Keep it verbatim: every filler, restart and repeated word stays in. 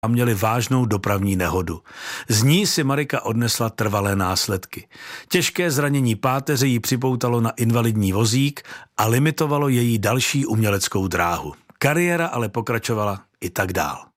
a měli vážnou dopravní nehodu. Z ní si Marika odnesla trvalé následky. Těžké zranění páteře jí připoutalo na invalidní vozík a limitovalo její další uměleckou dráhu. Kariéra ale pokračovala i tak dál.